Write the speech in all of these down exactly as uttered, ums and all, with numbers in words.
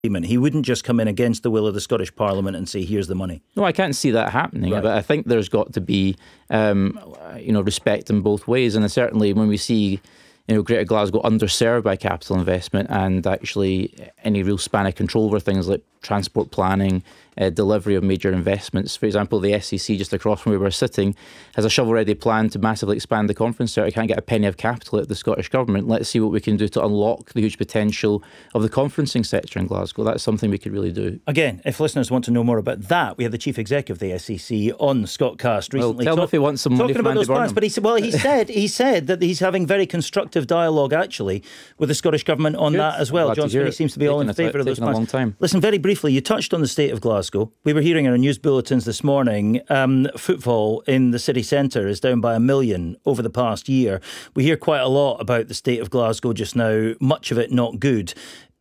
He wouldn't just come in against the will of the Scottish Parliament and say, here's the money. No, I can't see that happening. Right. But I think there's got to be, um, you know, respect in both ways. And certainly when we see, you know, Greater Glasgow underserved by capital investment and actually any real span of control over things like transport planning, uh, delivery of major investments. For example, the S C C just across from where we're sitting has a shovel-ready plan to massively expand the conference centre. Can't get a penny of capital at the Scottish Government. Let's see what we can do to unlock the huge potential of the conferencing sector in Glasgow. That's something we could really do. Again, if listeners want to know more about that, we have the Chief Executive of the S C C on Scott Cast recently. Well, tell talk, him if he wants some money talking from about Andy those plans. Burnham. But he said, well, he said he said that he's having very constructive dialogue actually with the Scottish Government on Good. that as well. John Swinney seems to be all in favour of those plans. A long time. Listen, very briefly, you touched on the state of Glasgow. We were hearing in our news bulletins this morning, um, footfall in the city centre is down by a million over the past year. We hear quite a lot about the state of Glasgow just now, much of it not good.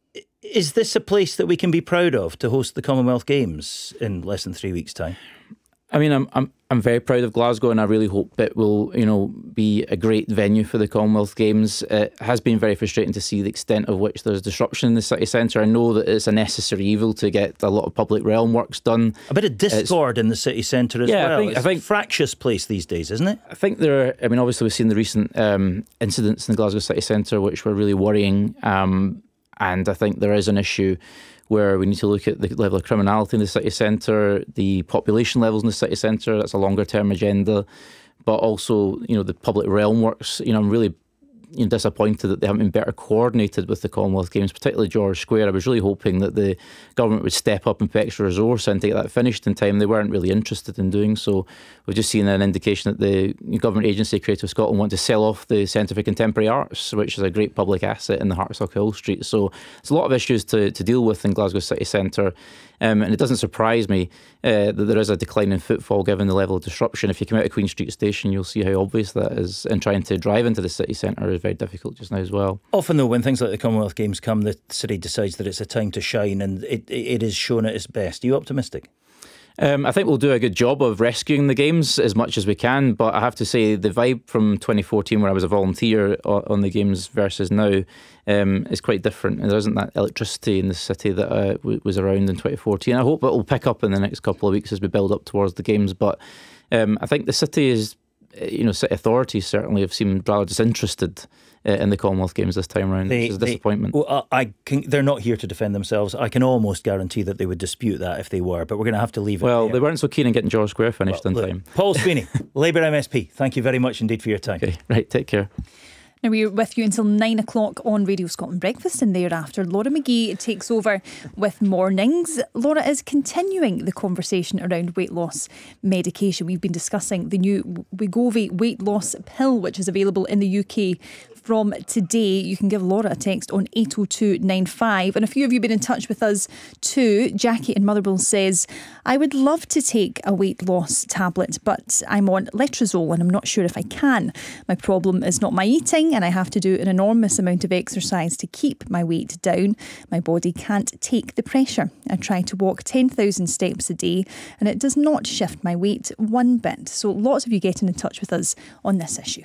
Is this a place that we can be proud of to host the Commonwealth Games in less than three weeks' time? I mean, I'm I'm I'm very proud of Glasgow, and I really hope it will, you know, be a great venue for the Commonwealth Games. It has been very frustrating to see the extent of which there's disruption in the city centre. I know that it's a necessary evil to get a lot of public realm works done. A bit of discord it's, in the city centre as yeah, well. I think, it's I think, a fractious place these days, isn't it? I think there are, I mean, obviously we've seen the recent um, incidents in the Glasgow city centre which were really worrying, um, and I think there is an issue where we need to look at the level of criminality in the city centre, the population levels in the city centre. That's a longer term agenda. But also, you know, the public realm works. You know, I'm really you know, disappointed that they haven't been better coordinated with the Commonwealth Games, particularly George Square. I was really hoping that the government would step up and put extra resource in to get that finished in time. They weren't really interested in doing so. We've just seen an indication that the government agency, Creative Scotland, want to sell off the Centre for Contemporary Arts, which is a great public asset in the heart of Hill Street. So there's a lot of issues to, to deal with in Glasgow city centre. Um, and it doesn't surprise me uh, that there is a decline in footfall given the level of disruption. If you come out of Queen Street Station, you'll see how obvious that is. And trying to drive into the city centre is very difficult just now as well. Often, though, when things like the Commonwealth Games come, the city decides that it's a time to shine, and it, it is shown at its best. Are you optimistic? Um, I think we'll do a good job of rescuing the Games as much as we can, but I have to say the vibe from twenty fourteen, where I was a volunteer on the Games, versus now um, is quite different. And there isn't that electricity in the city that uh, w- was around in twenty fourteen. I hope it will pick up in the next couple of weeks as we build up towards the Games, but um, I think the city is, you know, city authorities certainly have seemed rather disinterested uh, in the Commonwealth Games this time around, they, which is a disappointment. They, well, I can, they're not here to defend themselves. I can almost guarantee that they would dispute that if they were, but we're going to have to leave it Well, there. They weren't so keen on getting George Square finished well, in look, time. Paul Sweeney, Labour M S P, thank you very much indeed for your time. Okay, right, take care. Now we're with you until nine o'clock on Radio Scotland Breakfast, and thereafter Laura McGee takes over with Mornings. Laura is continuing the conversation around weight loss medication. We've been discussing the new Wegovy weight loss pill, which is available in the U K from today. You can give Laura a text on eight oh two nine five. And a few of you have been in touch with us too. Jackie in Motherwell says, I would love to take a weight loss tablet, but I'm on letrozole and I'm not sure if I can. My problem is not my eating, and I have to do an enormous amount of exercise to keep my weight down. My body can't take the pressure. I try to walk ten thousand steps a day and it does not shift my weight one bit. So lots of you getting in touch with us on this issue.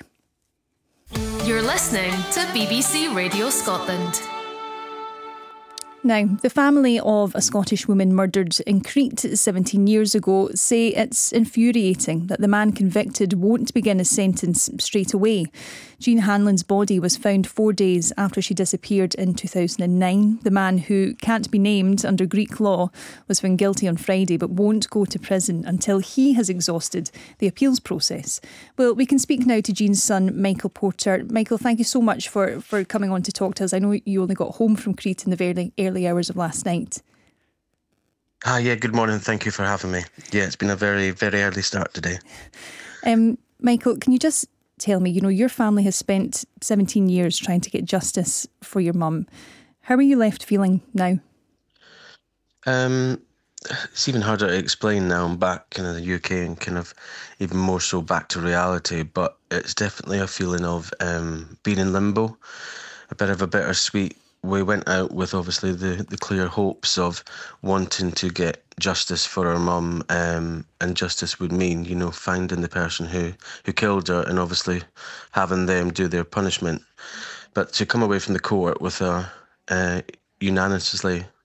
You're listening to B B C Radio Scotland. Now, the family of a Scottish woman murdered in Crete seventeen years ago say it's infuriating that the man convicted won't begin his sentence straight away. Jean Hanlon's body was found four days after she disappeared in two thousand nine. The man, who can't be named under Greek law, was found guilty on Friday but won't go to prison until he has exhausted the appeals process. Well, we can speak now to Jean's son, Michael Porter. Michael, thank you so much for, for coming on to talk to us. I know you only got home from Crete in the very early hours of last night. Ah, yeah, good morning. Thank you for having me. Yeah, it's been a very, very early start today. Um, Michael, can you just tell me, you know, your family has spent seventeen years trying to get justice for your mum. How are you left feeling now? Um, it's even harder to explain now. I'm back in the U K and kind of even more so back to reality, but it's definitely a feeling of um, being in limbo, a bit of a bittersweet. We went out with obviously the, the clear hopes of wanting to get justice for our mum, um, and justice would mean, you know, finding the person who, who killed her and obviously having them do their punishment. But to come away from the court with a uh, unanimously